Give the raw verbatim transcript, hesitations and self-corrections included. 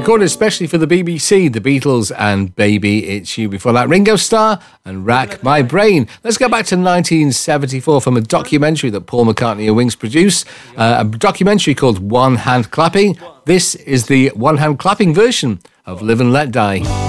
Recorded especially for the B B C, The Beatles and Baby It's You. Before that, Ringo Starr and Rack My Brain. Let's go back to nineteen seventy-four from a documentary that Paul McCartney and Wings produced, uh, a documentary called One Hand Clapping. This is the one hand clapping version of Live and Let Die.